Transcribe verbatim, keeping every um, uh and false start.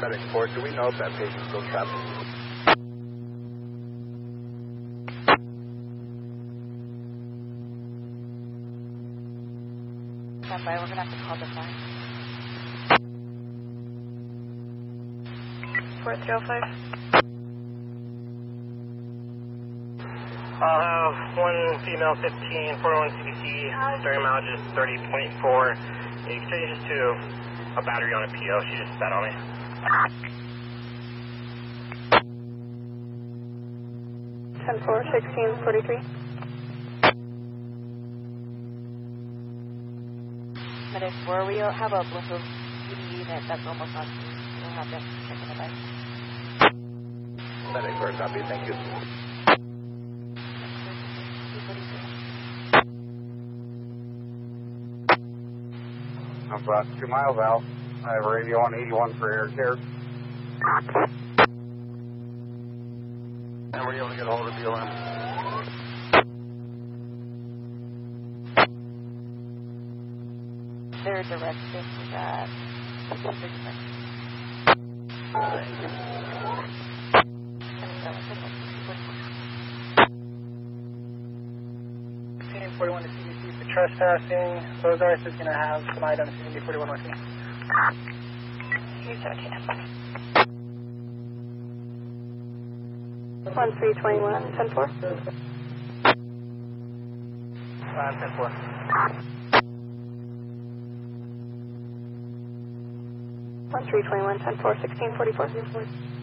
Medic four, do we know if that patient's still trapped? Stand by, we're going to have to call the line. four three oh five. I'll have one female fifteen, forty-one C B C, starting mileage is thirty point four. Exchanges to a battery on a P O. She just sat on me. ten four, sixteen forty-three. Medic four, we have a Bloomberg P D unit that's almost on. We'll have them check in the back. Medic four, copy, thank you. I'm about two miles out. I have radio on eighty-one for air care. And were you able to get a hold of B L M? Their direction is at thirty-six. Thank you. forty-one to C B C for trespassing. Bozarth is going to have some items C B forty-one with me. Here's seventeen. one three twenty-one, ten four. Uh, ten four. one three twenty-one, ten four, sixteen forty-four.